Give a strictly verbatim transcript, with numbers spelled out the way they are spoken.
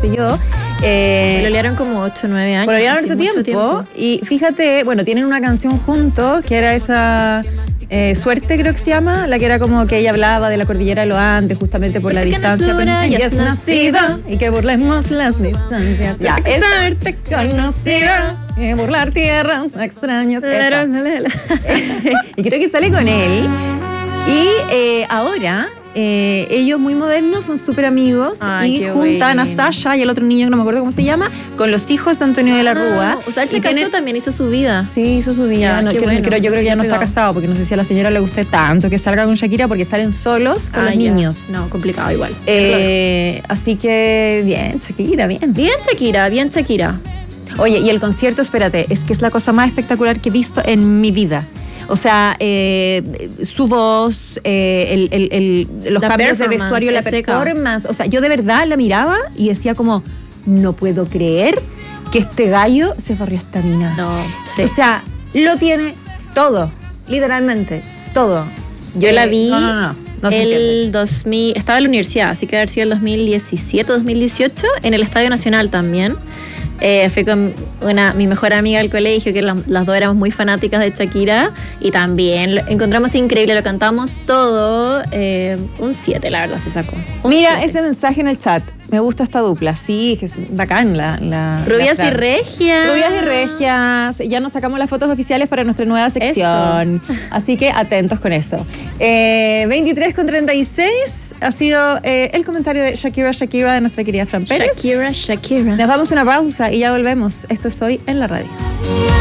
sé yo. Eh, Lo liaron como ocho o nueve años. Por liaron sí, harto tiempo, tiempo. Y fíjate, bueno, tienen una canción juntos que era esa... Eh, Suerte, creo que se llama, la que era como que ella hablaba de la cordillera de los Andes, justamente por la distancia. Y es nacida y que burlemos las distancias. Ya, es haberte conocido y burlar tierras extrañas. Y creo que sale con él. Y eh, ahora eh, ellos muy modernos, son súper amigos. Ay, y juntan bueno. a Sasha y al otro niño que no me acuerdo cómo se llama, con los hijos de Antonio de la Rúa. Ah, o sea, él se Y casó, tienen- también hizo su vida. Sí, hizo su día. Ya, No, qué creo, bueno. creo- yo creo que ya no está Cuidado. casado, porque no sé si a la señora le guste tanto que salga con Shakira, porque salen solos con Ah, los ya. niños. No, complicado igual. Eh, Así que bien, Shakira, bien. Bien Shakira, bien Shakira. Oye, y el concierto, espérate, es que es la cosa más espectacular que he visto en mi vida. O sea, eh, su voz, eh, el, el, el, los La cambios de performance, vestuario, la es seca. performance. O sea, yo de verdad la miraba y decía como, no puedo creer que este gallo se barrió esta mina. No, sí. O sea, lo tiene todo, literalmente, todo. Yo Eh, la vi No, no, no, no se entiende. el dos mil, estaba en la universidad, así que debe haber sido el dos mil diecisiete, dos mil dieciocho, en el Estadio Nacional también. Eh, fui con una, mi mejor amiga del colegio, que la- las dos éramos muy fanáticas de Shakira, y también lo encontramos increíble, lo cantamos todo. Eh, un siete, la verdad, se sacó. Un Mira siete. ese mensaje en el chat. Me gusta esta dupla. Sí, que es bacán la. la Rubias la y Fran. regias. Rubias y regias. Ya nos sacamos las fotos oficiales para nuestra nueva sección. Así que atentos con eso. Eh, veintitrés con treinta y seis ha sido eh, el comentario de Shakira, Shakira de nuestra querida Fran Pérez. Shakira, Shakira. Nos vamos a una pausa y ya volvemos. Esto es Hoy en la Radio.